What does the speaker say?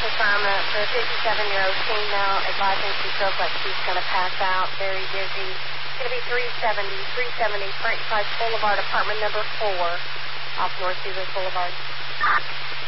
confirm the 57-year-old teen now advising she feels like she's going to pass out, very dizzy. It's going to be 370 Frank Price Boulevard, apartment number 4, off North Cedar Boulevard.